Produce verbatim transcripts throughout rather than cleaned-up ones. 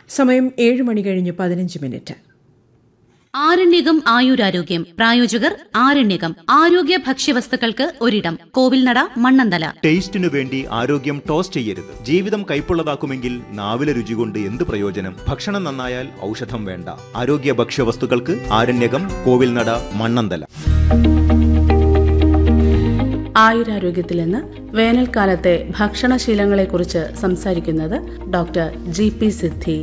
സമയം ഏഴ് മണി കഴിഞ്ഞ് പതിനഞ്ച് മിനിറ്റ്. ആരണ്യകം ആയുരാരോഗ്യം പ്രായോജകർ ആരണ്യകം ആരോഗ്യ ഭക്ഷ്യവസ്തുക്കൾക്ക് ഒരിടം കോവിൽനട മണ്ണന്തല. ടേസ്റ്റിനു വേണ്ടി ആരോഗ്യം ടോസ്റ്റ് ചെയ്യരുത്. ജീവിതം കൈപ്പുള്ളതാക്കുമെങ്കിൽ നാവിലെ രുചി കൊണ്ട് എന്ത് പ്രയോജനം? ഭക്ഷണം നന്നായാൽ ഔഷധം വേണ്ട. ആരോഗ്യ ഭക്ഷ്യവസ്തുക്കൾക്ക് ആരണ്യകം കോവിൽനട മണ്ണന്തല. ആയുരാരോഗ്യത്തിൽ നിന്ന് വേനൽക്കാലത്തെ ഭക്ഷണശീലങ്ങളെക്കുറിച്ച് സംസാരിക്കുന്നത് ഡോക്ടർ ജി പി സിദ്ധി.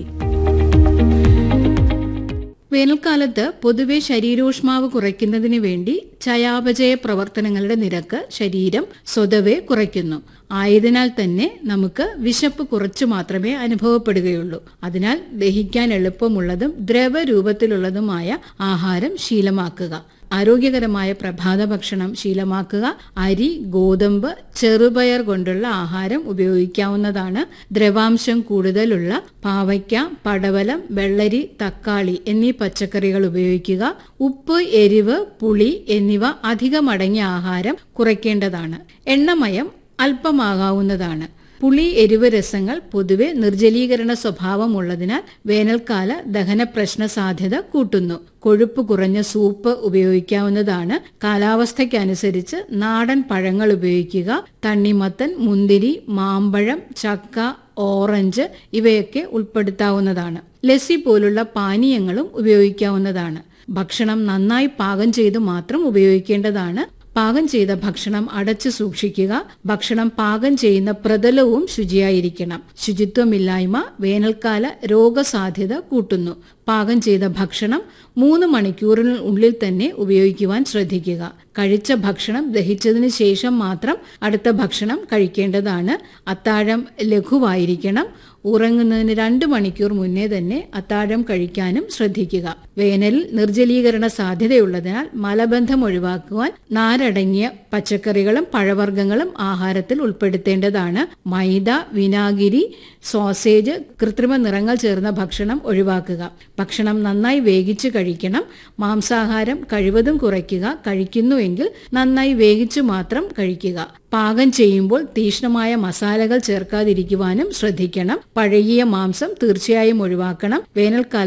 വേനൽക്കാലത്ത് പൊതുവെ ശരീരോഷ്മാവ് കുറയ്ക്കുന്നതിന് വേണ്ടി ചയാപചയ പ്രവർത്തനങ്ങളുടെ നിരക്ക് ശരീരം സ്വതവേ കുറയ്ക്കുന്നു. ആയതിനാൽ തന്നെ നമുക്ക് വിശപ്പ് കുറച്ചു മാത്രമേ അനുഭവപ്പെടുകയുള്ളൂ. അതിനാൽ ദഹിക്കാൻ എളുപ്പമുള്ളതും ദ്രവരൂപത്തിലുള്ളതുമായ ആഹാരം ശീലമാക്കുക. ആരോഗ്യകരമായ പ്രഭാത ഭക്ഷണം ശീലമാക്കുക. അരി, ഗോതമ്പ്, ചെറുപയർ കൊണ്ടുള്ള ആഹാരം ഉപയോഗിക്കാവുന്നതാണ്. ദ്രവാംശം കൂടുതലുള്ള പാവയ്ക്ക, പടവലം, വെള്ളരി, തക്കാളി എന്നീ പച്ചക്കറികൾ ഉപയോഗിക്കുക. ഉപ്പ്, എരിവ്, പുളി എന്നിവ അധികമടങ്ങിയ ആഹാരം കുറയ്ക്കേണ്ടതാണ്. എണ്ണമയം അല്പമാകാവുന്നതാണ്. പുളി, എരിവ് രസങ്ങൾ പൊതുവെ നിർജ്ജലീകരണ സ്വഭാവമുള്ളതിനാൽ വേനൽക്കാല ദഹന പ്രശ്ന സാധ്യത കൂട്ടുന്നു. കൊഴുപ്പ് കുറഞ്ഞ സൂപ്പ് ഉപയോഗിക്കാവുന്നതാണ്. കാലാവസ്ഥയ്ക്കനുസരിച്ച് നാടൻ പഴങ്ങൾ ഉപയോഗിക്കുക. തണ്ണിമത്തൻ, മുന്തിരി, മാമ്പഴം, ചക്ക, ഓറഞ്ച് ഇവയൊക്കെ ഉൾപ്പെടുത്താവുന്നതാണ്. ലസ്സി പോലുള്ള പാനീയങ്ങളും ഉപയോഗിക്കാവുന്നതാണ്. ഭക്ഷണം നന്നായി പാകം ചെയ്ത് മാത്രം ഉപയോഗിക്കേണ്ടതാണ്. പാകം ചെയ്ത ഭക്ഷണം അടച്ചു സൂക്ഷിക്കുക. ഭക്ഷണം പാകം ചെയ്യുന്ന പ്രതലവും ശുചിയായിരിക്കണം. ശുചിത്വമില്ലായ്മ വേനൽക്കാല രോഗസാധ്യത കൂട്ടുന്നു. പാകം ചെയ്ത ഭക്ഷണം മൂന്ന് മണിക്കൂറിനുള്ളിൽ തന്നെ ഉപയോഗിക്കുവാൻ ശ്രദ്ധിക്കുക. കഴിച്ച ഭക്ഷണം ദഹിച്ചതിന് ശേഷം മാത്രം അടുത്ത ഭക്ഷണം കഴിക്കേണ്ടതാണ്. അത്താഴം ലഘുവായിരിക്കണം. ഉറങ്ങുന്നതിന് രണ്ട് മണിക്കൂർ മുന്നേ തന്നെ അത്താഴം കഴിക്കാനും ശ്രദ്ധിക്കുക. വേനലിൽ നിർജ്ജലീകരണ സാധ്യതയുള്ളതിനാൽ മലബന്ധം ഒഴിവാക്കുവാൻ നാരടങ്ങിയ പച്ചക്കറികളും പഴവർഗ്ഗങ്ങളും ആഹാരത്തിൽ ഉൾപ്പെടുത്തേണ്ടതാണ്. മൈദ, വിനാഗിരി, സോസേജ്, കൃത്രിമ നിറങ്ങൾ ചേർന്ന ഭക്ഷണം ഒഴിവാക്കുക. ഭക്ഷണം നന്നായി വേവിച്ച് കഴിക്കണം. മാംസാഹാരം കഴിവതും കുറയ്ക്കുക. കഴിക്കുന്നുവെങ്കിൽ നന്നായി വേവിച്ചു മാത്രം കഴിക്കുക. പാകം ചെയ്യുമ്പോൾ തീക്ഷ്ണമായ മസാലകൾ ചേർക്കാതിരിക്കുവാനും ശ്രദ്ധിക്കണം. പഴകിയ മാംസം തീർച്ചയായും ഒഴിവാക്കണം. വേനൽക്കാലം